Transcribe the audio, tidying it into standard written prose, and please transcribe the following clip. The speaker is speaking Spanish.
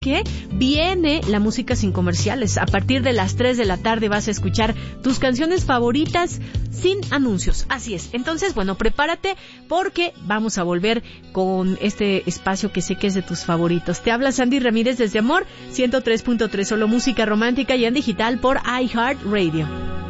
que viene la música sin comerciales. A partir de las 3 de la tarde vas a escuchar tus canciones favoritas sin anuncios. Así es. Entonces, bueno, prepárate porque vamos a volver con este espacio que sé que es de tus favoritos. Te habla Sandy Ramírez desde Amor 103.3, solo música romántica y en digital por iHeartRadio.